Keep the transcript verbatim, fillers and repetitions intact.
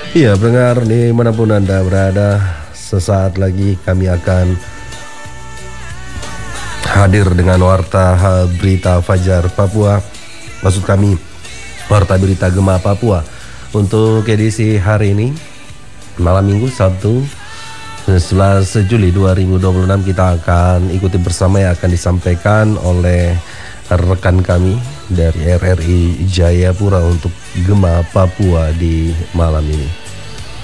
Iya, pendengar dimanapun Anda berada, sesaat lagi kami akan hadir dengan Warta Berita Fajar Papua. Maksud kami, Warta Berita Gema Papua. Untuk edisi hari ini, malam minggu Sabtu sebelas Juli dua ribu dua puluh enam, kita akan ikuti bersama yang akan disampaikan oleh rekan kami dari R R I Jayapura untuk Gema Papua di malam ini.